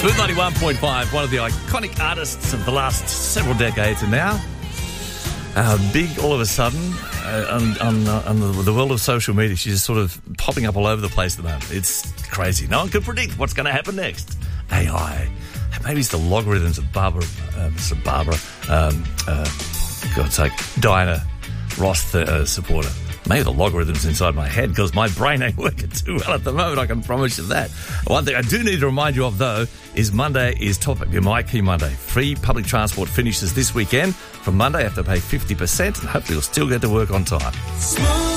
Smooth 91.5, one of the iconic artists of the last several decades, and now big all of a sudden on the world of social media. She's just sort of popping up all over the place at the moment. It's crazy. No one can predict what's going to happen next. AI. Maybe it's the logarithms of God's sake, Diana Ross supporter. Maybe the logarithms inside my head, because my brain ain't working too well at the moment, I can promise you that. One thing I do need to remind you of, though, is Monday is My Key Monday. Free public transport finishes this weekend. From Monday, you have to pay 50%, and hopefully you'll still get to work on time.